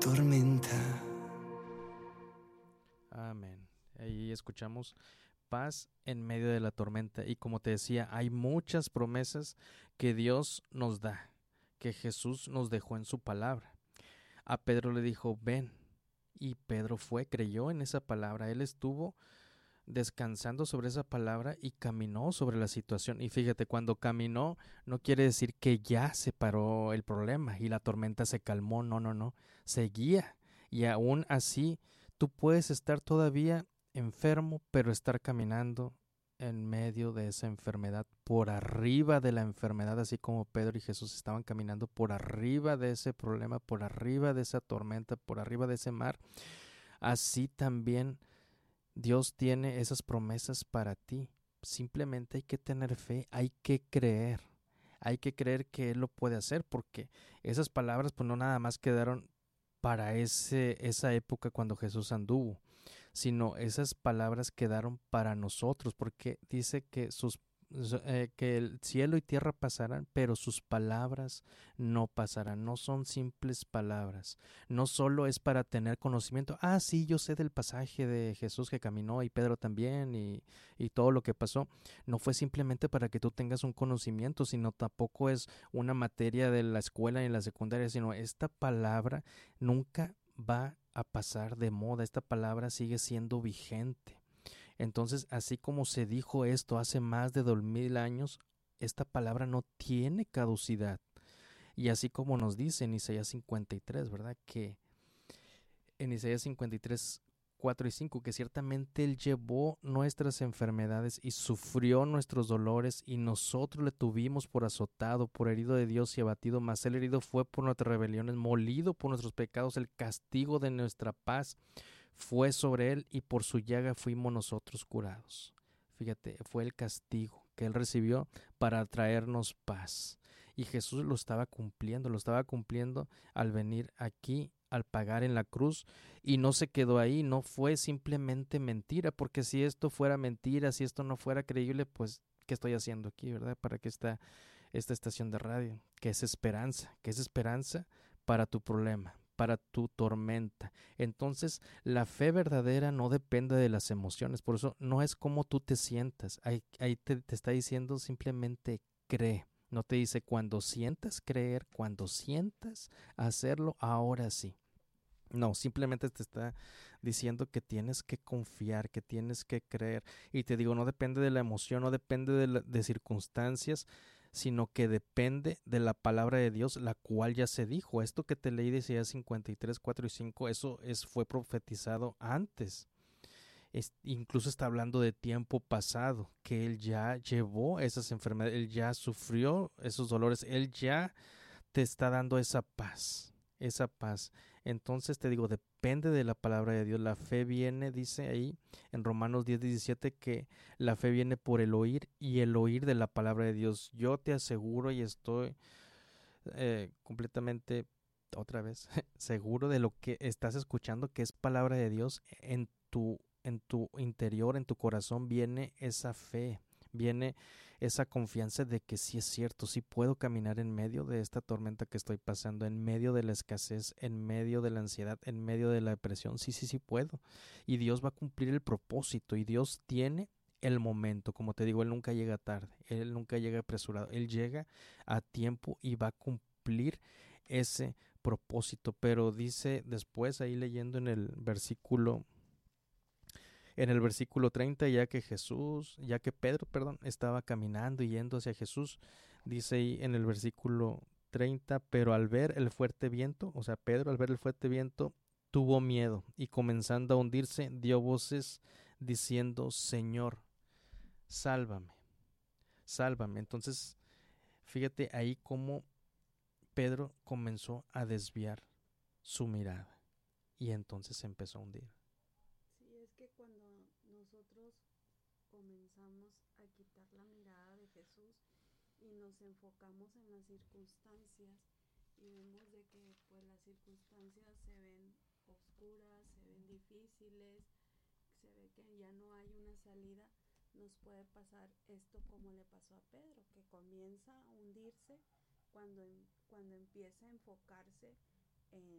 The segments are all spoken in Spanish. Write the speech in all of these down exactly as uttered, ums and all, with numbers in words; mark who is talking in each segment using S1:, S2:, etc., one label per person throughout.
S1: tormenta.
S2: Amén. Ahí escuchamos paz en medio de la tormenta. Y como te decía, hay muchas promesas que Dios nos da, que Jesús nos dejó en su palabra. A Pedro le dijo, ven. Y Pedro fue, creyó en esa palabra. Él estuvo descansando sobre esa palabra y caminó sobre la situación. Y fíjate, cuando caminó no quiere decir que ya se paró el problema y la tormenta se calmó. No, no, no. Seguía. Y aún así, tú puedes estar todavía enfermo, pero estar caminando en medio de esa enfermedad, por arriba de la enfermedad, así como Pedro y Jesús estaban caminando por arriba de ese problema, por arriba de esa tormenta, por arriba de ese mar. Así también Dios tiene esas promesas para ti. Simplemente hay que tener fe, hay que creer. Hay que creer que Él lo puede hacer, porque esas palabras pues no nada más quedaron para ese, esa época cuando Jesús anduvo, sino esas palabras quedaron para nosotros, porque dice que sus eh, que el cielo y tierra pasarán, pero sus palabras no pasarán. No son simples palabras. No solo es para tener conocimiento. Ah, sí, yo sé del pasaje de Jesús que caminó y Pedro también y, y todo lo que pasó. No fue simplemente para que tú tengas un conocimiento, sino tampoco es una materia de la escuela ni la secundaria, sino esta palabra nunca va a pasar de moda. Esta palabra sigue siendo vigente. Entonces, así como se dijo esto hace más de dos mil años, esta palabra no tiene caducidad. Y así como nos dice en Isaías cincuenta y tres, ¿verdad? Que en Isaías cincuenta y tres, cuatro y cinco, que ciertamente Él llevó nuestras enfermedades y sufrió nuestros dolores, y nosotros le tuvimos por azotado, por herido de Dios y abatido, mas Él herido fue por nuestras rebeliones, molido por nuestros pecados, el castigo de nuestra paz fue sobre Él, y por su llaga fuimos nosotros curados. Fíjate, fue el castigo que Él recibió para traernos paz. Y Jesús lo estaba cumpliendo, lo estaba cumpliendo al venir aquí, al pagar en la cruz, y no se quedó ahí, no fue simplemente mentira, porque si esto fuera mentira, si esto no fuera creíble, pues, ¿qué estoy haciendo aquí, verdad? ¿Para qué está esta estación de radio? Que es esperanza, que es esperanza para tu problema, para tu tormenta. Entonces, la fe verdadera no depende de las emociones, por eso no es como tú te sientas, ahí, ahí te, te está diciendo simplemente cree. No te dice cuando sientas creer, cuando sientas hacerlo, ahora sí. No, simplemente te está diciendo que tienes que confiar, que tienes que creer. Y te digo, no depende de la emoción, no depende de, la, de circunstancias, sino que depende de la palabra de Dios, la cual ya se dijo. Esto que te leí de Isaías cincuenta y tres, cuatro y cinco, eso es, fue profetizado antes. Es, incluso está hablando de tiempo pasado, que Él ya llevó esas enfermedades, Él ya sufrió esos dolores, Él ya te está dando esa paz, esa paz. Entonces te digo, depende de la palabra de Dios. La fe viene, dice ahí en Romanos diez, diecisiete, que la fe viene por el oír, y el oír de la palabra de Dios. Yo te aseguro y estoy eh, completamente, otra vez, seguro de lo que estás escuchando, que es palabra de Dios. En tu, en tu interior, en tu corazón viene esa fe, viene esa confianza de que sí es cierto, sí puedo caminar en medio de esta tormenta que estoy pasando, en medio de la escasez, en medio de la ansiedad, en medio de la depresión. Sí, sí, sí puedo. Y Dios va a cumplir el propósito, y Dios tiene el momento. Como te digo, Él nunca llega tarde, Él nunca llega apresurado, Él llega a tiempo y va a cumplir ese propósito. Pero dice después, ahí leyendo en el versículo en el versículo treinta, ya que Jesús, ya que Pedro, perdón, estaba caminando y yendo hacia Jesús, dice ahí en el versículo treinta, pero al ver el fuerte viento, o sea, Pedro al ver el fuerte viento, tuvo miedo, y comenzando a hundirse, dio voces diciendo, Señor, sálvame, sálvame. Entonces, fíjate ahí cómo Pedro comenzó a desviar su mirada, y entonces se empezó a hundir.
S3: Sí, es que cuando nosotros comenzamos a quitar la mirada de Jesús y nos enfocamos en las circunstancias y vemos de que pues las circunstancias se ven oscuras, se ven difíciles, se ve que ya no hay una salida, nos puede pasar esto como le pasó a Pedro, que comienza a hundirse cuando, cuando empieza a enfocarse en,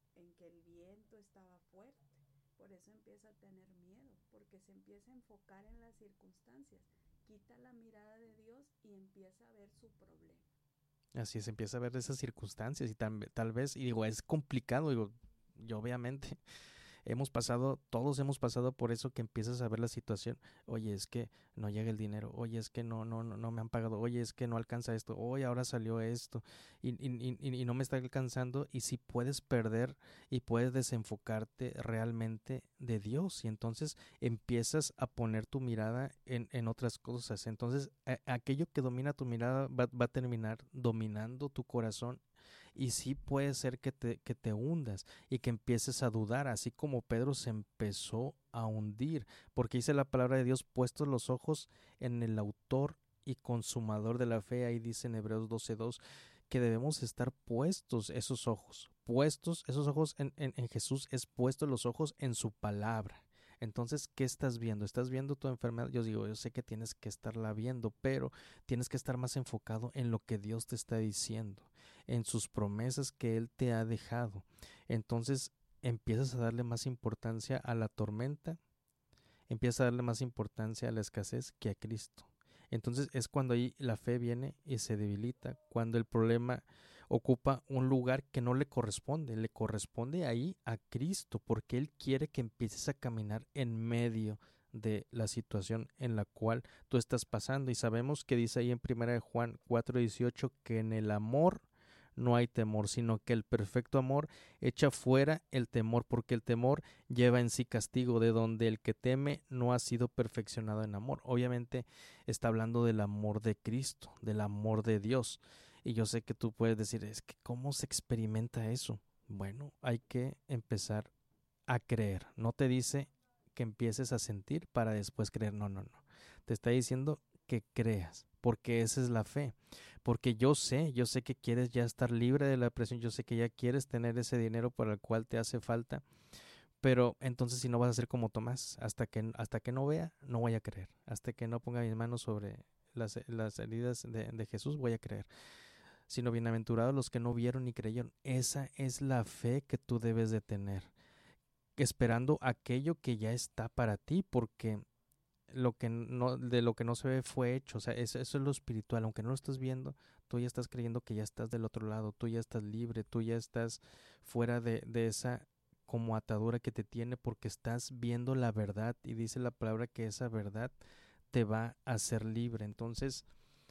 S3: en que el viento estaba fuerte. Por eso empieza a tener miedo, porque se empieza a enfocar en las circunstancias, quita la mirada de Dios y empieza a ver su problema.
S2: Así es, empieza a ver esas circunstancias y tal, tal vez, y digo, es complicado, digo, yo obviamente hemos pasado, todos hemos pasado por eso, que empiezas a ver la situación. Oye, es que no llega el dinero. Oye, es que no, no, no, no me han pagado. Oye, es que no alcanza esto. Oye, ahora salió esto y, y, y, y no me está alcanzando. Y si puedes perder y puedes desenfocarte realmente de Dios. Y entonces empiezas a poner tu mirada en, en otras cosas. Entonces, a, aquello que domina tu mirada va, va a terminar dominando tu corazón. Y sí puede ser que te, que te hundas y que empieces a dudar, así como Pedro se empezó a hundir, porque dice la palabra de Dios, puestos los ojos en el autor y consumador de la fe. Ahí dice en Hebreos doce dos que debemos estar puestos esos ojos, puestos esos ojos en, en, en Jesús, es puestos los ojos en su palabra. Entonces, ¿qué estás viendo? ¿Estás viendo tu enfermedad? Yo digo, yo sé que tienes que estarla viendo, pero tienes que estar más enfocado en lo que Dios te está diciendo, en sus promesas que Él te ha dejado. Entonces, empiezas a darle más importancia a la tormenta, empiezas a darle más importancia a la escasez que a Cristo. Entonces es cuando ahí la fe viene y se debilita, cuando el problema ocupa un lugar que no le corresponde, le corresponde ahí a Cristo, porque Él quiere que empieces a caminar en medio de la situación en la cual tú estás pasando. Y sabemos que dice ahí en primera de Juan cuatro dieciocho que en el amor no hay temor, sino que el perfecto amor echa fuera el temor, porque el temor lleva en sí castigo, de donde el que teme no ha sido perfeccionado en amor. Obviamente está hablando del amor de Cristo, del amor de Dios. Y yo sé que tú puedes decir, es que ¿cómo se experimenta eso? Bueno, hay que empezar a creer. No te dice que empieces a sentir para después creer, no, no, no. Te está diciendo que creas, porque esa es la fe. Porque yo sé, yo sé que quieres ya estar libre de la depresión, yo sé que ya quieres tener ese dinero para el cual te hace falta, pero entonces si no vas a ser como Tomás, hasta que, hasta que no vea, no voy a creer, hasta que no ponga mis manos sobre las, las heridas de, de Jesús, voy a creer. Sino bienaventurados los que no vieron ni creyeron. Esa es la fe que tú debes de tener, esperando aquello que ya está para ti, porque lo que no, de lo que no se ve fue hecho. O sea, eso, eso es lo espiritual. Aunque no lo estás viendo, tú ya estás creyendo que ya estás del otro lado, tú ya estás libre, tú ya estás fuera de, de esa como atadura que te tiene, porque estás viendo la verdad, y dice la palabra que esa verdad te va a hacer libre. Entonces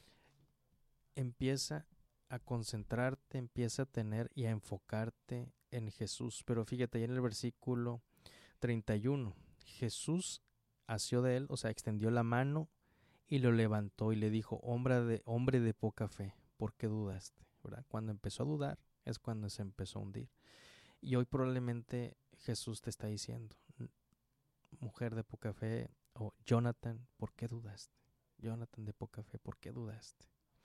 S2: empieza a concentrarte, empieza a tener y a enfocarte en Jesús. Pero fíjate, ahí en el versículo treinta y uno, Jesús asió de él, o sea, extendió la mano y lo levantó y le dijo, hombre de, hombre de poca fe, ¿por qué dudaste? ¿Verdad? Cuando empezó a dudar es cuando se empezó a hundir. Y hoy probablemente Jesús te está diciendo, mujer de poca fe, o Jonathan, ¿por qué dudaste? Jonathan de poca fe, ¿por qué dudaste?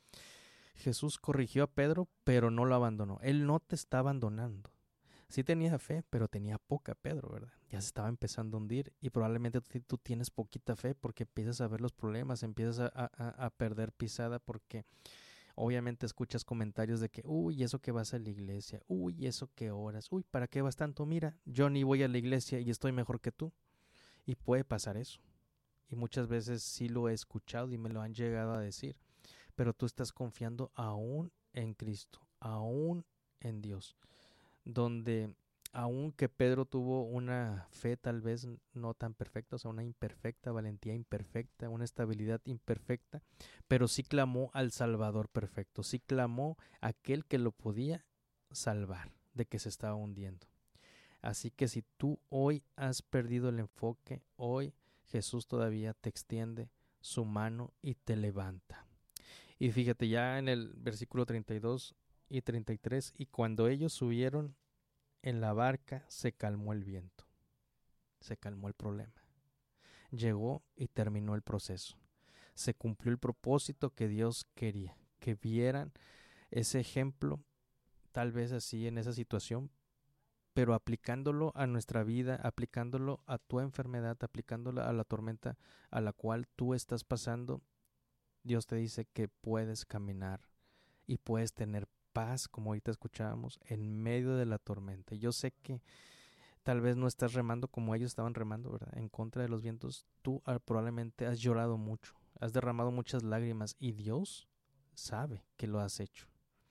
S2: Jesús corrigió a Pedro, pero no lo abandonó. Él no te está abandonando. Sí tenía fe, pero tenía poca, Pedro, ¿verdad? Ya se estaba empezando a hundir, y probablemente tú, tú tienes poquita fe porque empiezas a ver los problemas, empiezas a, a, a perder pisada, porque obviamente escuchas comentarios de que, uy, eso que vas a la iglesia, uy, eso que oras, uy, ¿para qué vas tanto? Mira, yo ni voy a la iglesia y estoy mejor que tú. Y puede pasar eso. Y muchas veces sí lo he escuchado y me lo han llegado a decir. Pero tú estás confiando aún en Cristo, aún en Dios, donde aunque Pedro tuvo una fe tal vez no tan perfecta, o sea, una imperfecta, valentía imperfecta, una estabilidad imperfecta, pero sí clamó al Salvador perfecto, sí clamó a aquel que lo podía salvar de que se estaba hundiendo. Así que si tú hoy has perdido el enfoque, hoy Jesús todavía te extiende su mano y te levanta. Y fíjate ya en el versículo treinta y dos y treinta y tres, y cuando ellos subieron en la barca se calmó el viento, se calmó el problema, llegó y terminó el proceso, se cumplió el propósito que Dios quería, que vieran ese ejemplo, tal vez así en esa situación, pero aplicándolo a nuestra vida, aplicándolo a tu enfermedad, aplicándolo a la tormenta a la cual tú estás pasando. Dios te dice que puedes caminar y puedes tener paz, como ahorita escuchábamos, en medio de la tormenta. Yo sé que tal vez no estás remando como ellos estaban remando, ¿verdad? En contra de los vientos. Tú ah, probablemente has llorado mucho, has derramado muchas lágrimas y Dios sabe que lo has hecho.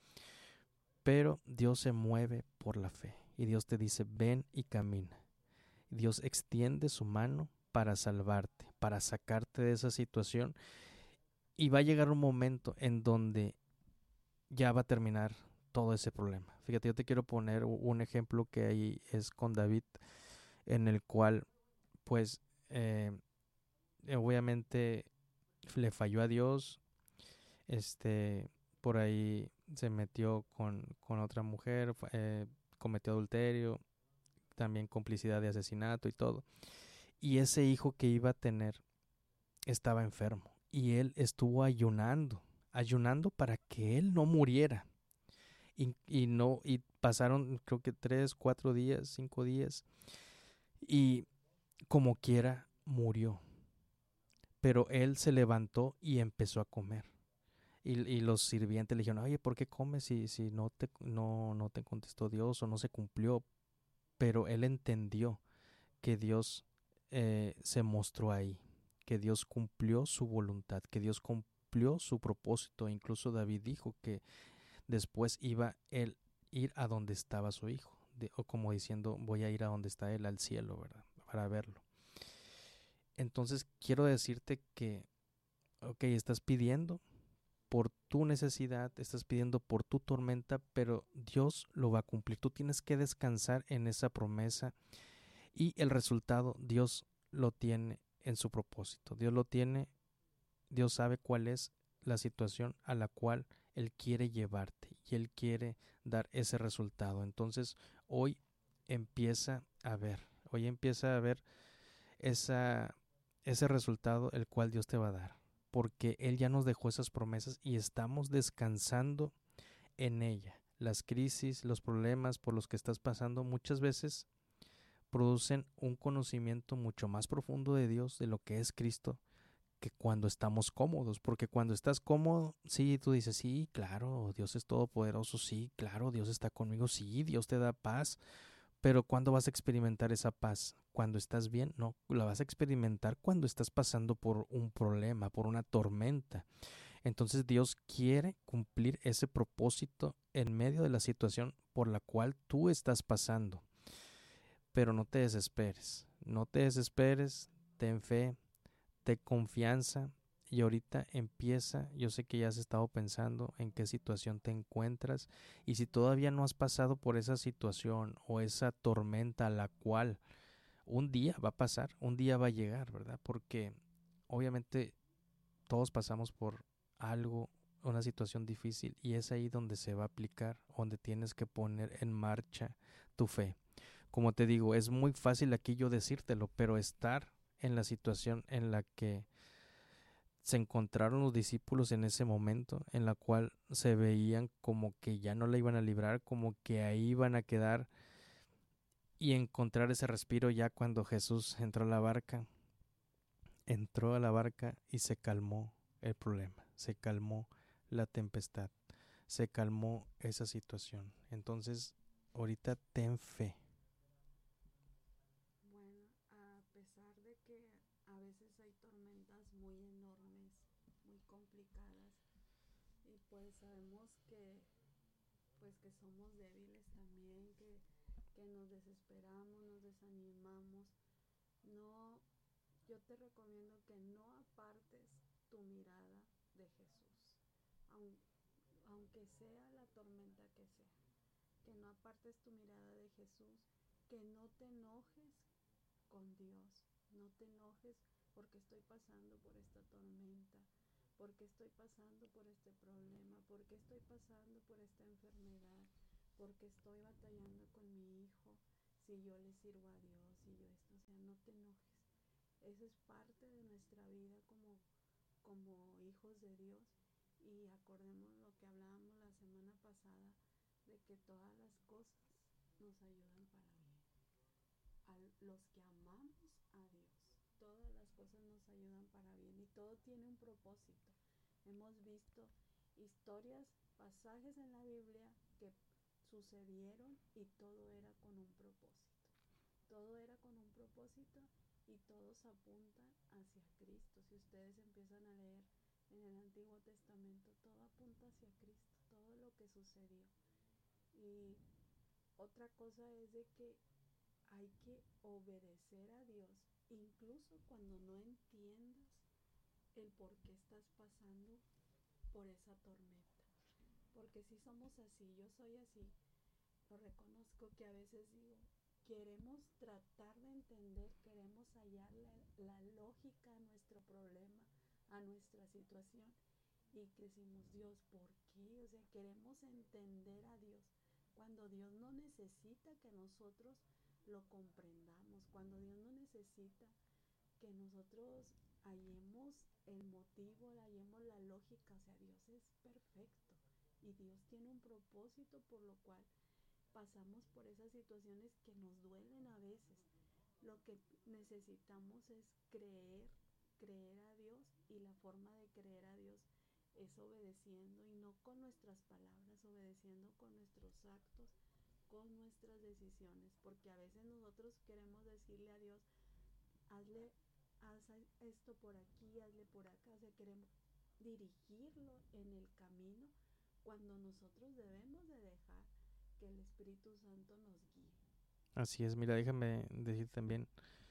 S2: Pero Dios se mueve por la fe y Dios te dice, ven y camina. Dios extiende su mano para salvarte, para sacarte de esa situación, y va a llegar un momento en donde ya va a terminar todo ese problema. Fíjate, yo te quiero poner un ejemplo que ahí es con David, en el cual pues eh, obviamente le falló a Dios, este, por ahí se metió con, con otra mujer, eh, cometió adulterio, también complicidad de asesinato y todo. Y ese hijo que iba a tener estaba enfermo y él estuvo ayunando, ayunando para que él no muriera. Y, y no, y pasaron creo que tres, cuatro días, cinco días, y como quiera murió. Pero él se levantó y empezó a comer. Y, y los sirvientes le dijeron, oye, ¿por qué comes si, si no, te, no, no te contestó Dios o no se cumplió? Pero él entendió que Dios eh, se mostró ahí, que Dios cumplió su voluntad, que Dios cumplió su propósito. Incluso David dijo que después iba él ir a donde estaba su hijo, de, o como diciendo, voy a ir a donde está él, al cielo, ¿verdad? Para verlo. Entonces quiero decirte que, ok, estás pidiendo por tu necesidad, estás pidiendo por tu tormenta, pero Dios lo va a cumplir. Tú tienes que descansar en esa promesa y el resultado Dios lo tiene en su propósito. Dios lo tiene, Dios sabe cuál es la situación a la cual Él quiere llevarte y Él quiere dar ese resultado. Entonces hoy empieza a ver, hoy empieza a ver esa, ese resultado el cual Dios te va a dar, porque Él ya nos dejó esas promesas y estamos descansando en ella. Las crisis, los problemas por los que estás pasando muchas veces producen un conocimiento mucho más profundo de Dios, de lo que es Cristo, que cuando estamos cómodos, porque cuando estás cómodo, sí, tú dices, sí, claro, Dios es todopoderoso, sí, claro, Dios está conmigo, sí, Dios te da paz, pero ¿cuándo vas a experimentar esa paz? ¿Cuando estás bien? No, la vas a experimentar cuando estás pasando por un problema, por una tormenta. Entonces Dios quiere cumplir ese propósito en medio de la situación por la cual tú estás pasando. Pero no te desesperes, no te desesperes, ten fe, ten confianza y ahorita empieza. Yo sé que ya has estado pensando en qué situación te encuentras y si todavía no has pasado por esa situación o esa tormenta a la cual un día va a pasar, un día va a llegar, ¿verdad? Porque obviamente todos pasamos por algo, una situación difícil, y es ahí donde se va a aplicar, donde tienes que poner en marcha tu fe. Como te digo, es muy fácil aquí yo decírtelo, pero estar en la situación en la que se encontraron los discípulos en ese momento, en la cual se veían como que ya no la iban a librar, como que ahí iban a quedar, y encontrar ese respiro ya cuando Jesús entró a la barca, entró a la barca y se calmó el problema, se calmó la tempestad, se calmó esa situación. Entonces, ahorita ten fe.
S3: Bueno, a pesar de que a veces hay tormentas muy enormes, muy complicadas, y pues sabemos que pues que somos débiles también, que, que nos desesperamos, nos desanimamos, no, yo te recomiendo que no apartes tu mirada de Jesús, aun, aunque sea la tormenta que sea, que no apartes tu mirada de Jesús, que no te enojes con Dios, no te enojes porque estoy pasando por esta tormenta, porque estoy pasando por este problema, porque estoy pasando por esta enfermedad, porque estoy batallando con mi hijo, si yo le sirvo a Dios, si yo esto, o sea, no te enojes. Eso es parte de nuestra vida como, como hijos de Dios. Y acordemos lo que hablábamos la semana pasada, de que todas las cosas nos ayudan para bien. A los que amamos a Dios, todas las cosas nos ayudan para bien y todo tiene un propósito. Hemos visto historias, pasajes en la Biblia que sucedieron y todo era con un propósito. Todo era con un propósito y todos apuntan hacia Cristo. Si ustedes empiezan a leer en el Antiguo Testamento, todo apunta hacia Cristo, todo lo que sucedió. Y otra cosa es de que hay que obedecer a Dios, incluso cuando no entiendas el por qué estás pasando por esa tormenta. Porque si somos así, yo soy así, lo reconozco que a veces digo, queremos tratar de entender, queremos hallar la, la lógica a nuestro problema, a nuestra situación, y que decimos, Dios, ¿por qué? O sea, queremos entender a Dios, cuando Dios no necesita que nosotros lo comprendamos, cuando Dios no necesita que nosotros hallemos el motivo, hallemos la lógica. O sea, Dios es perfecto y Dios tiene un propósito por lo cual pasamos por esas situaciones que nos duelen a veces. Lo que necesitamos es creer, creer a Dios, y la forma de creer a Dios es obedeciendo, y no con nuestras palabras, obedeciendo con nuestros actos, con nuestras decisiones, porque a veces nosotros queremos decirle a Dios, hazle, haz esto por aquí, hazle por acá, o sea, queremos dirigirlo en el camino, cuando nosotros debemos de dejar que el Espíritu Santo nos guíe.
S2: Así es, mira, déjame decir también,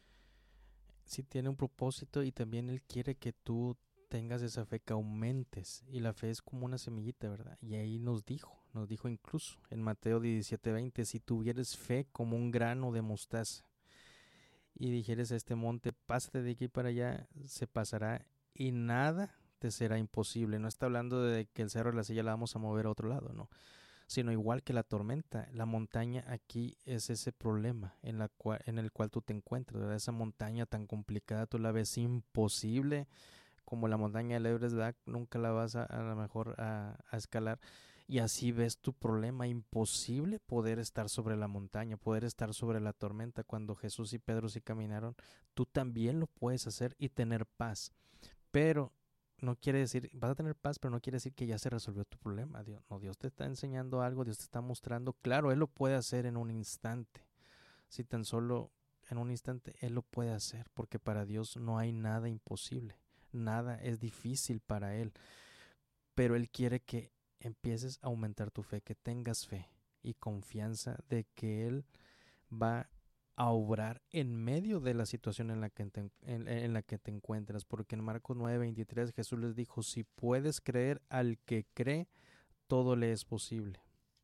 S2: sí tiene un propósito y también Él quiere que tú tengas esa fe, que aumentes, y la fe es como una semillita, ¿verdad? Y ahí nos dijo, nos dijo incluso en Mateo diecisiete veinte, si tuvieres fe como un grano de mostaza y dijeres a este monte, pásate de aquí para allá, se pasará y nada te será imposible. No está hablando de que el cerro de la silla la vamos a mover a otro lado, no, sino igual que la tormenta, la montaña aquí es ese problema en, la cual, en el cual tú te encuentras, ¿verdad? Esa montaña tan complicada, tú la ves imposible, como la montaña del Everest, ¿verdad? Nunca la vas a, a lo mejor a, a escalar, y así ves tu problema, imposible poder estar sobre la montaña, poder estar sobre la tormenta. Cuando Jesús y Pedro sí caminaron, tú también lo puedes hacer y tener paz, pero no quiere decir, vas a tener paz, pero no quiere decir que ya se resolvió tu problema. Dios, no, Dios te está enseñando algo, Dios te está mostrando, claro, Él lo puede hacer en un instante, si tan solo en un instante Él lo puede hacer, porque para Dios no hay nada imposible, nada es difícil para Él, pero Él quiere que empieces a aumentar tu fe, que tengas fe y confianza de que Él va a obrar en medio de la situación en la que te, en, en la que te encuentras, porque en Marcos nueve veintitrés Jesús les dijo, si puedes creer, al que cree, todo le es posible.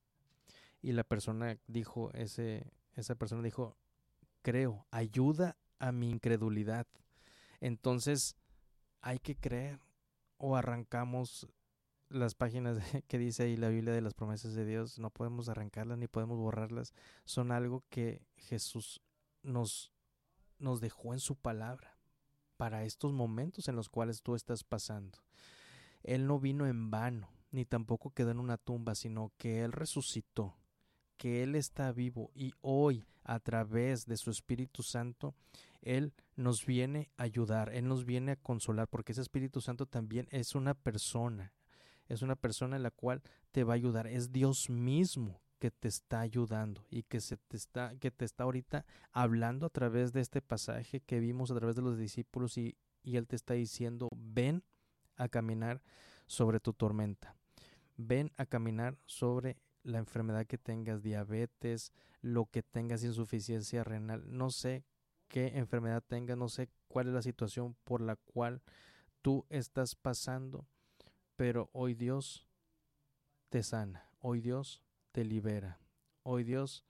S2: Y la persona dijo, ese, esa persona dijo, creo, ayuda a mi incredulidad. Entonces hay que creer, o arrancamos las páginas de, que dice ahí la Biblia de las promesas de Dios, no podemos arrancarlas ni podemos borrarlas, son algo que Jesús nos, nos dejó en su palabra para estos momentos en los cuales tú estás pasando. Él no vino en vano, ni tampoco quedó en una tumba, sino que Él resucitó, que Él está vivo, y hoy a través de su Espíritu Santo Él nos viene a ayudar, Él nos viene a consolar, porque ese Espíritu Santo también es una persona, es una persona en la cual te va a ayudar, es Dios mismo que te está ayudando y que se te está, que te está ahorita hablando a través de este pasaje que vimos a través de los discípulos, y, y Él te está diciendo, ven a caminar sobre tu tormenta, ven a caminar sobre la enfermedad que tengas, diabetes, lo que tengas, insuficiencia renal, no sé qué enfermedad tengas, no sé cuál es la situación por la cual tú estás pasando, pero hoy Dios te sana, hoy Dios te libera, hoy Dios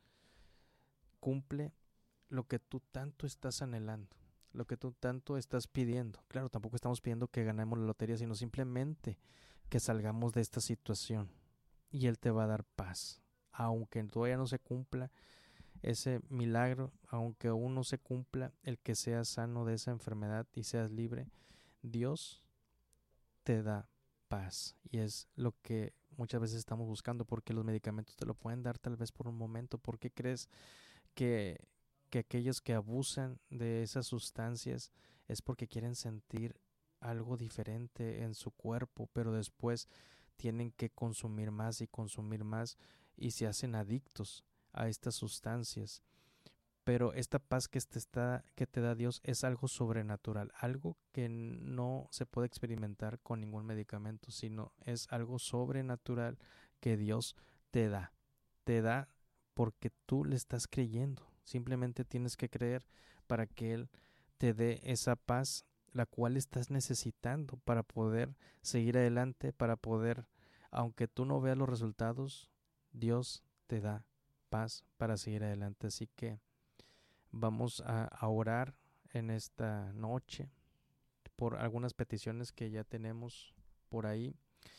S2: cumple lo que tú tanto estás anhelando, lo que tú tanto estás pidiendo. Claro, tampoco estamos pidiendo que ganemos la lotería, sino simplemente que salgamos de esta situación, y Él te va a dar paz, aunque todavía no se cumpla ese milagro, aunque aún no se cumpla el que seas sano de esa enfermedad y seas libre, Dios te da paz, y es lo que muchas veces estamos buscando, porque los medicamentos te lo pueden dar tal vez por un momento. ¿Por qué crees que, que aquellos que abusan de esas sustancias es porque quieren sentir algo diferente en su cuerpo, pero después tienen que consumir más y consumir más y se hacen adictos a estas sustancias. Pero esta paz que te, está, que te da Dios es algo sobrenatural, algo que no se puede experimentar con ningún medicamento, sino es algo sobrenatural que Dios te da. Te da porque tú le estás creyendo. Simplemente tienes que creer para que Él te dé esa paz, la cual estás necesitando para poder seguir adelante, para poder, aunque tú no veas los resultados, Dios te da paz para seguir adelante. Así que vamos a, a orar en esta noche por algunas peticiones que ya tenemos por ahí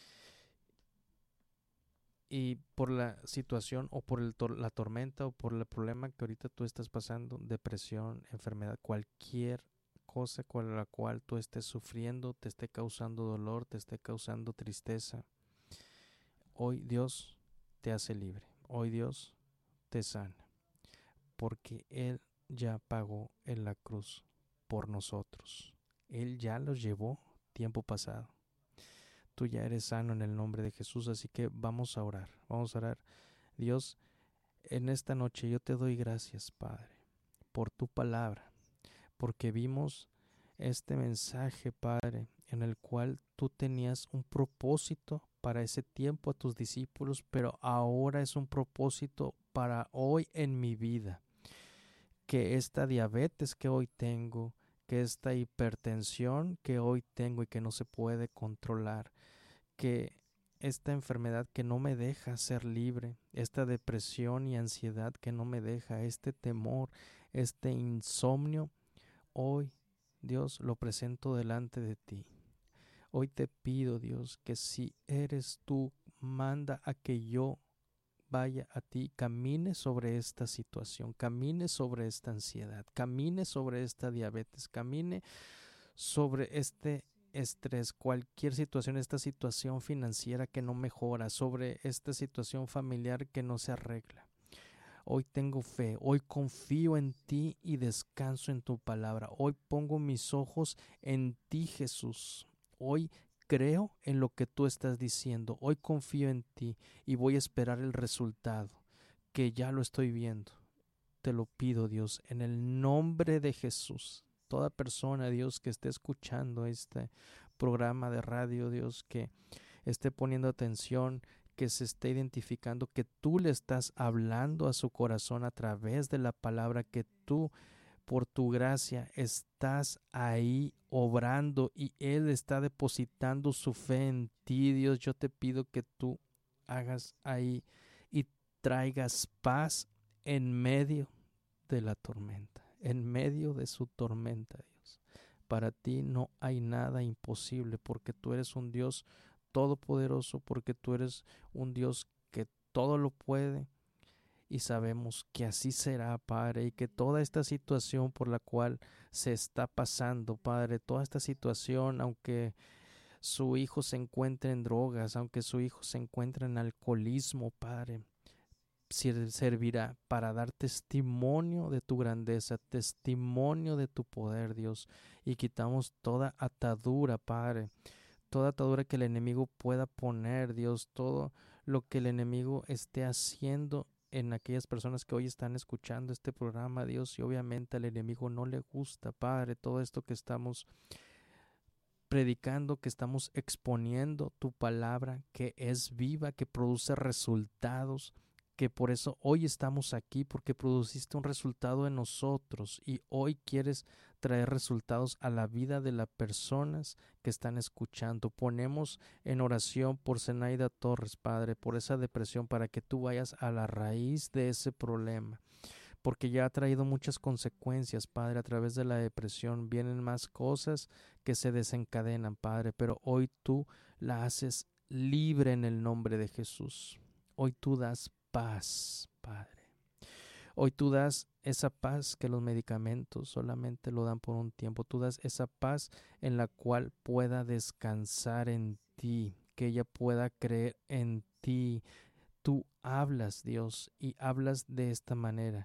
S2: y por la situación o por el tor- la tormenta o por el problema que ahorita tú estás pasando, depresión, enfermedad, cualquier cosa con la cual tú estés sufriendo, te esté causando dolor, te esté causando tristeza. Hoy Dios te hace libre, hoy Dios te sana, porque Él ya pagó en la cruz por nosotros. Él ya los llevó tiempo pasado. Tú ya eres sano en el nombre de Jesús, así que vamos a orar, vamos a orar. Dios, en esta noche yo te doy gracias, Padre, por tu palabra, porque vimos este mensaje, Padre, en el cual tú tenías un propósito para ese tiempo a tus discípulos, pero ahora es un propósito para hoy en mi vida. Que esta diabetes que hoy tengo, que esta hipertensión que hoy tengo y que no se puede controlar, que esta enfermedad que no me deja ser libre, esta depresión y ansiedad que no me deja, este temor, este insomnio, hoy, Dios, lo presento delante de ti. Hoy te pido, Dios, que si eres tú, manda a que yo vaya a ti, camine sobre esta situación, camine sobre esta ansiedad, camine sobre esta diabetes, camine sobre este estrés, cualquier situación, esta situación financiera que no mejora, sobre esta situación familiar que no se arregla. Hoy tengo fe, hoy confío en ti y descanso en tu palabra. Hoy pongo mis ojos en ti, Jesús. Hoy creo en lo que tú estás diciendo. Hoy confío en ti y voy a esperar el resultado, que ya lo estoy viendo. Te lo pido, Dios, en el nombre de Jesús. Toda persona, Dios, que esté escuchando este programa de radio, Dios, que esté poniendo atención, que se esté identificando, que tú le estás hablando a su corazón a través de la palabra, que tú, por tu gracia, estás ahí obrando y Él está depositando su fe en ti, Dios. Yo te pido que tú hagas ahí y traigas paz en medio de la tormenta, en medio de su tormenta, Dios. Para ti no hay nada imposible, porque tú eres un Dios todopoderoso, porque tú eres un Dios que todo lo puede, y sabemos que así será, Padre, y que toda esta situación por la cual se está pasando, Padre, toda esta situación, aunque su hijo se encuentre en drogas, aunque su hijo se encuentre en alcoholismo, Padre, servirá para dar testimonio de tu grandeza, testimonio de tu poder, Dios, y quitamos toda atadura, Padre, toda atadura que el enemigo pueda poner, Dios, todo lo que el enemigo esté haciendo en aquellas personas que hoy están escuchando este programa, Dios, y obviamente al enemigo no le gusta, Padre, todo esto que estamos predicando, que estamos exponiendo tu palabra, que es viva, que produce resultados, que por eso hoy estamos aquí, porque produciste un resultado en nosotros y hoy quieres traer resultados a la vida de las personas que están escuchando. Ponemos en oración por Zenaida Torres, Padre, por esa depresión, para que tú vayas a la raíz de ese problema, porque ya ha traído muchas consecuencias, Padre. A través de la depresión vienen más cosas que se desencadenan, Padre, pero hoy tú la haces libre en el nombre de Jesús. Hoy tú das paz, Padre. Hoy tú das esa paz que los medicamentos solamente lo dan por un tiempo. Tú das esa paz en la cual pueda descansar en ti, que ella pueda creer en ti. Tú hablas, Dios, y hablas de esta manera,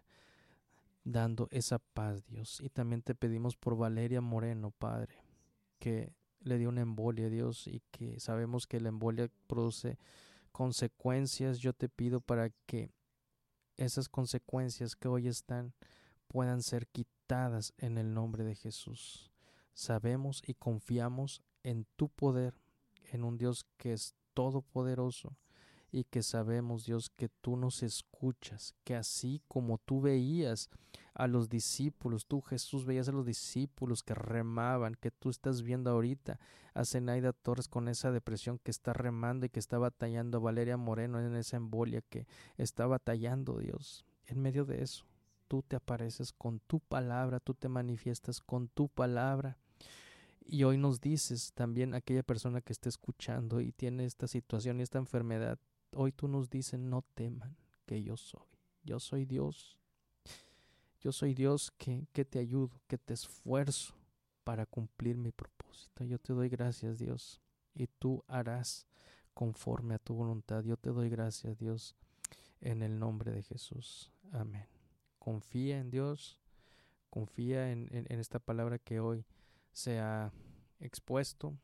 S2: dando esa paz, Dios. Y también te pedimos por Valeria Moreno, Padre, que le dio una embolia, Dios, y que sabemos que la embolia produce consecuencias. Yo te pido para que esas consecuencias que hoy están puedan ser quitadas en el nombre de Jesús. Sabemos y confiamos en tu poder, en un Dios que es todopoderoso, y que sabemos, Dios, que tú nos escuchas, que así como tú veías a los discípulos, tú, Jesús, veías a los discípulos que remaban, que tú estás viendo ahorita a Zenaida Torres con esa depresión que está remando y que está batallando, a Valeria Moreno en esa embolia que está batallando, Dios, en medio de eso. Tú te apareces con tu palabra, tú te manifiestas con tu palabra. Y hoy nos dices también, aquella persona que está escuchando y tiene esta situación y esta enfermedad, hoy tú nos dices, no teman, que yo soy. Yo soy Dios. Yo soy Dios que, que te ayudo, que te esfuerzo para cumplir mi propósito. Yo te doy gracias, Dios, y tú harás conforme a tu voluntad. Yo te doy gracias, Dios, en el nombre de Jesús. Amén. Confía en Dios, confía en, en, en esta palabra que hoy se ha expuesto.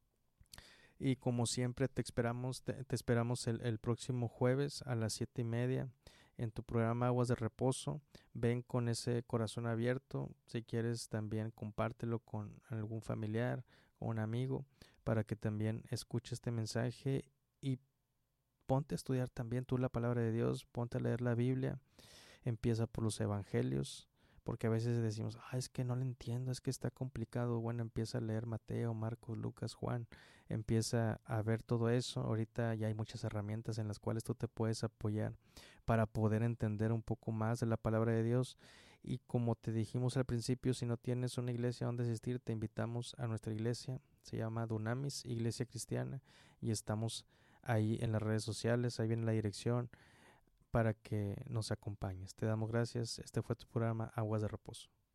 S2: Y como siempre te esperamos, te, te esperamos el, el próximo jueves a las siete y media en tu programa Aguas de Reposo. Ven con ese corazón abierto. Si quieres también compártelo con algún familiar o un amigo para que también escuche este mensaje, y ponte a estudiar también tú la palabra de Dios, ponte a leer la Biblia. Empieza por los evangelios, porque a veces decimos, ah, es que no lo entiendo, es que está complicado. Bueno, empieza a leer Mateo, Marcos, Lucas, Juan, empieza a ver todo eso. Ahorita ya hay muchas herramientas en las cuales tú te puedes apoyar para poder entender un poco más de la palabra de Dios. Y como te dijimos al principio, si no tienes una iglesia donde asistir, te invitamos a nuestra iglesia. Se llama Dunamis, Iglesia Cristiana, y estamos ahí en las redes sociales, ahí viene la dirección para que nos acompañes. Te damos gracias. Este fue tu programa Aguas de Reposo.